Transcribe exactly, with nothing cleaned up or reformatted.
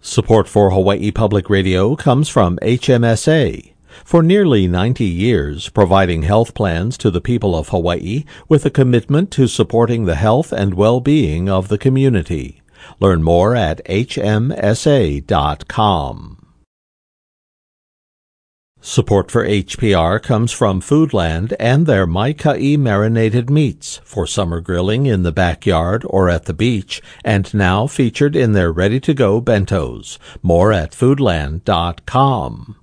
Support for Hawaii Public Radio comes from H M S A. For nearly ninety years, providing health plans to the people of Hawaii with a commitment to supporting the health and well-being of the community. Learn more at H M S A dot com. Support for H P R comes from Foodland and their Maikai marinated meats for summer grilling in the backyard or at the beach, and now featured in their ready-to-go bentos. More at Foodland dot com.